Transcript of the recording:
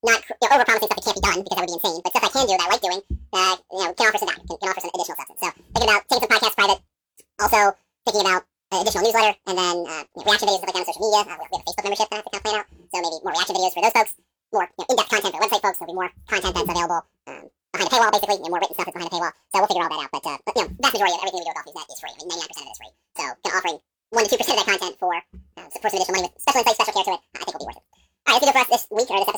not over-promising stuff that can't be done because that would be insane, but stuff I can do that I like doing, can offer some value, can offer some additional substance. So thinking about taking some podcasts private, also thinking about additional newsletter, and then reaction videos, stuff like that on social media. We have a Facebook membership that I have to kind of plan out, so maybe more reaction videos for those folks, more in-depth content for the website folks. There'll be more content that's available behind a paywall, basically, more written stuff that's behind a paywall. So we'll figure all that out. But vast majority of everything we do with Dolphy's.net is free. I mean, 99% of it is free. So kind of offering 1 to 2% of that content for some additional money with special insights, special care to it, I think will be worth it. All right, that's it for us this week, or this episode.